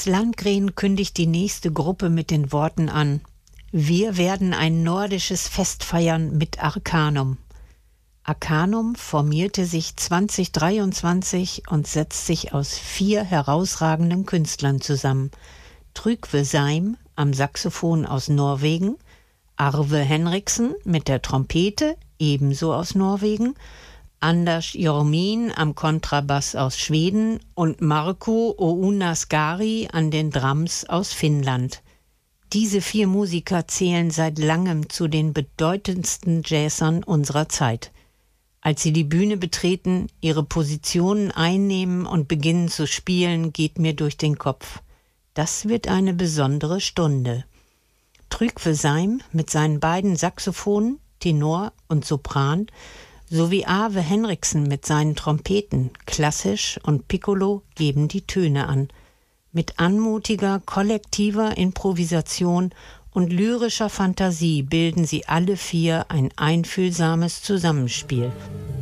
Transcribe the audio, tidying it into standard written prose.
Landgren kündigt die nächste Gruppe mit den Worten an: Wir werden ein nordisches Fest feiern mit Arcanum. Arcanum formierte sich 2023 und setzt sich aus 4 herausragenden Künstlern zusammen. Trygve Seim am Saxophon aus Norwegen, Arve Henriksen mit der Trompete, ebenso aus Norwegen, Anders Jormin am Kontrabass aus Schweden und Markku Ounasgari an den Drums aus Finnland. Diese 4 Musiker zählen seit langem zu den bedeutendsten Jazzern unserer Zeit. Als sie die Bühne betreten, ihre Positionen einnehmen und beginnen zu spielen, geht mir durch den Kopf: Das wird eine besondere Stunde. Trygve Seim mit seinen beiden Saxophonen, Tenor und Sopran, sowie Arve Henriksen mit seinen Trompeten, Klassisch und Piccolo, geben die Töne an. Mit anmutiger, kollektiver Improvisation und lyrischer Fantasie bilden sie alle 4 ein einfühlsames Zusammenspiel.